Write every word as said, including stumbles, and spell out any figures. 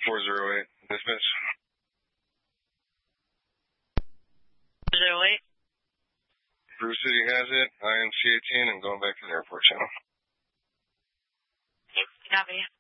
four zero eight, dispatch. zero eight. Brew City has it. I am C eighteen and going back to the airport channel. Copy.